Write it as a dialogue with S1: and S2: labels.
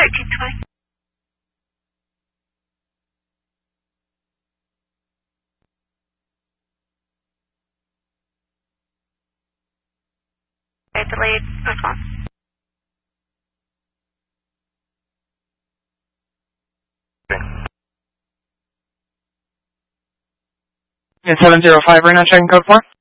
S1: 1320. Delayed response.
S2: It's 705 right now, checking code 4.